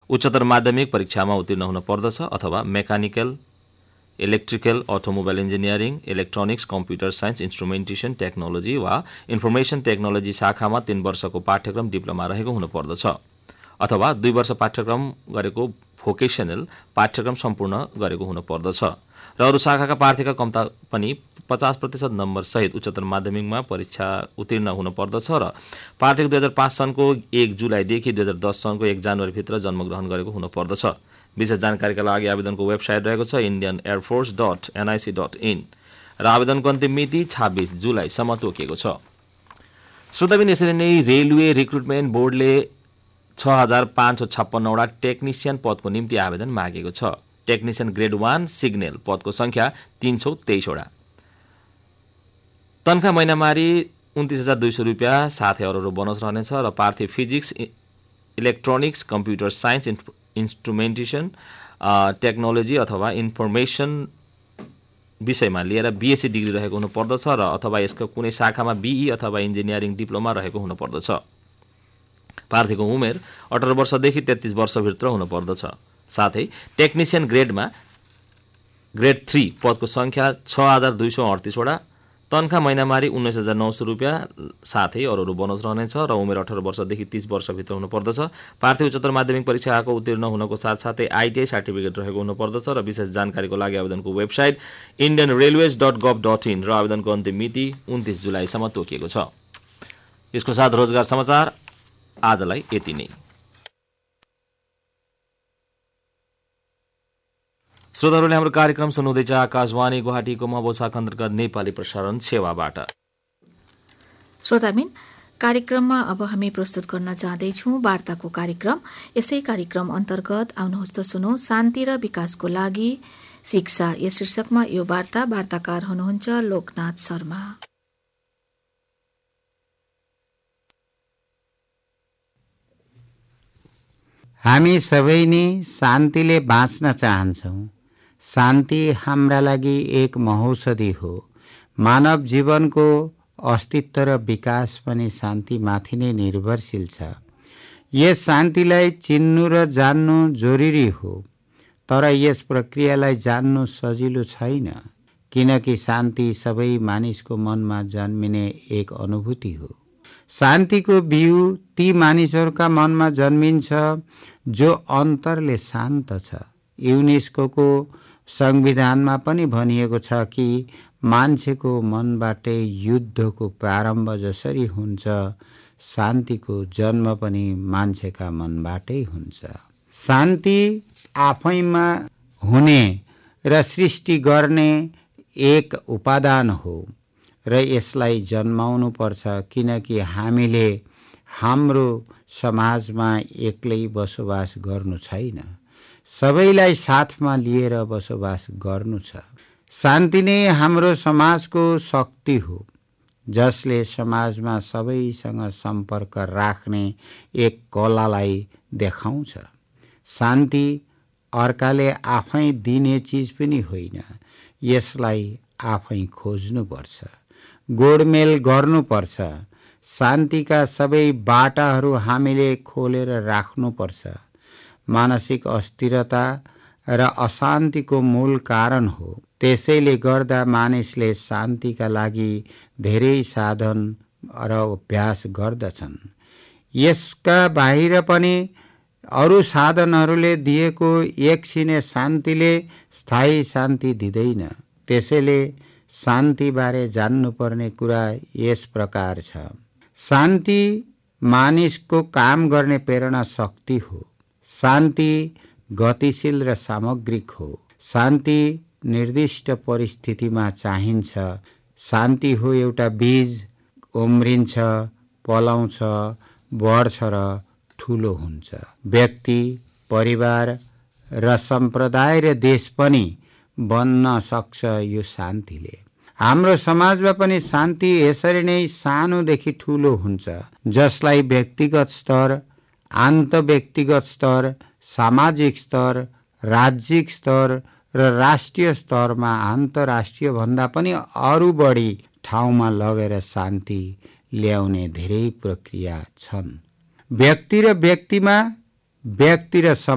उच्चतर माध्यमिक परीक्षामा उत्तीर्ण हुन पर्दछ अथवा mechanical, electrical, automobile engineering, electronics, computer science, इन्स्ट्रुमेन्टेसन technology वा इन्फर्मेसन टेक्नोलोजी शाखामा 3 वर्षको पाठ्यक्रम डिप्लोमा रहेको हुनुपर्दछ अथवा 2 वर्ष पाठ्यक्रम गरेको भोकेसनल पाठ्यक्रम सम्पूर्ण गरेको हुनुपर्दछ र अरू शाखाका प्रार्थीका कम्ता पनि 50% नम्बर सहित उच्चतर माध्यमिकमा परीक्षा उत्तीर्ण हुन पर्दछ र प्रार्थी 2005 सनको 1 जुलाईदेखि 2010 सनको 1 जनवरीभित्र जन्मग्रहण गरेको हुनुपर्दछ। विशेष जानकारीका लागि आवेदनको वेबसाइट रहेको छ indianairforce.nic.in र आवेदनको अन्तिम मिति 26 जुलाईसम्म तोकिएको छ। श्रोताबिन, यसरी नै रेलवे रिक्रुटमेन्ट बोर्डले 6556 वटा टेक्निसियन पदको निम्ति आवेदन मागेको छ। टेक्निसियन ग्रेड 1 सिग्नल पदको संख्या 323 वटा। तनखा महिनामारी 29,200 रुपियाँ, साथै अरू बोनस रहनेछ र प्रार्थी physics, electronics, computer science, इन्स्ट्रुमेन्टेसन technology अथवा इन्फर्मेसन विषयमा लिएर बीएससी डिग्री रहेको हुनुपर्दछ र अथवा यसको कुनै शाखामा बीई अथवा इन्जिनियरिङ डिप्लोमा रहेको हुनुपर्दछ। प्रार्थीको उमेर 18 वर्षदेखि 33 वर्षभित्र हुनुपर्दछ। साथै टेक्निसियन ग्रेड 3 पदको संख्या 6238 वटा। तनखा महिनामारी 19,900 रुपियाँ, साथै अरू बोनस रहनेछ र उमेर 18 वर्षदेखि 30 वर्षभित्र हुनुपर्दछ। प्रार्थी उच्चतर माध्यमिक परीक्षाको उत्तीर्ण हुनको साथसाथै आइटिआई सर्टिफिकेट रहेको हुनुपर्दछ र विशेष जानकारीको लागि आवेदनको वेबसाइट indianrailways.gov.in र आवेदनको अन्तिम मिति 29 जुलाईसम्म तोकिएको छ। यसको साथ रोजगार समाचार आजलाई यति नै। श्रोताहरूले हाम्रो कार्यक्रम सुन्नुहुँदैछ आकाशवाणी गुवाहाटीको महबो शाखा अन्तर्गत नेपाली प्रसारण सेवाबाट। श्रोताबिन, कार्यक्रममा अब हामी प्रस्तुत गर्न जाँदैछौँ वार्ताको कार्यक्रम। यसै कार्यक्रम अन्तर्गत आउनुहोस् त सुनौ शान्ति र विकासको लागि शिक्षा। यस शीर्षकमा यो वार्ताकार हुनुहुन्छ लोकनाथ शर्मा। हामी सबै नै शान्तिले बाँच्न चाहन्छौँ। शान्ति हाम्रा लागि एक महौषधि हो। मानव जीवनको अस्तित्व र विकास पनि शान्तिमाथि नै निर्भरशील छ। यस शान्तिलाई चिन्नु र जान्नु जरुरी हो, तर यस प्रक्रियालाई जान्नु सजिलो छैन, किनकि शान्ति सबै मानिसको मनमा जन्मिने एक अनुभूति हो। शान्तिको बिउ ती मानिसहरूका मनमा जन्मिन्छ जो अन्तरले शान्त छ। युनेस्कोको संविधानमा पनि भनिएको छ कि मान्छेको मनबाटै युद्धको प्रारम्भ जसरी हुन्छ, शान्तिको जन्म पनि मान्छेका मनबाटै हुन्छ। शान्ति आफैमा हुने र सृष्टि गर्ने एक उपादान हो र यसलाई जन्माउनु पर्छ, किनकि हामीले हाम्रो समाजमा एक्लै बसोबास गर्नु छैन, सबैलाई साथमा लिएर बसोबास गर्नु छ। शान्ति नै हाम्रो समाजको शक्ति हो, जसले समाजमा सबैसँग सम्पर्क राख्ने एक कलालाई देखाउँछ। शान्ति अर्काले आफै दिने चिज पनि होइन, यसलाई आफै खोज्नुपर्छ, गोडमेल गर्नुपर्छ। शान्तिका सबै बाटाहरू हामीले खोलेर राख्नुपर्छ। मानसिक अस्थिरता र अशान्तिको मूल कारण हो। त्यसैले गर्दा मानिसले शान्तिका लागि धेरै साधन र अभ्यास गर्दछन्। यसका बाहिर पनि अरू साधनहरूले दिएको एकछिने शान्तिले स्थायी शान्ति दिँदैन। त्यसैले शान्तिबारे जान्नुपर्ने कुरा यस प्रकार छ। शान्ति मानिसको काम गर्ने प्रेरणा शक्ति हो। शान्ति गतिशील र सामग्रिक हो। शान्ति निर्दिष्ट परिस्थितिमा चाहिन्छ। शान्ति हो एउटा बीज, उम्रिन्छ, पलाउँछ, बढ्छ र ठुलो हुन्छ। व्यक्ति, परिवार र सम्प्रदाय र देश पनि बन्न सक्छ यो शान्तिले। हाम्रो समाजमा पनि शान्ति यसरी नै सानोदेखि ठुलो हुन्छ, जसलाई व्यक्तिगत स्तर, आन्तव्यक्तिगत स्तर, सामाजिक स्तर, राज्यिक स्तर र राष्ट्रिय स्तरमा अन्तर्राष्ट्रिय भन्दा पनि अरू बढी ठाउँमा लगेर शान्ति ल्याउने धेरै प्रक्रिया छन्। व्यक्ति र व्यक्तिमा, व्यक्ति र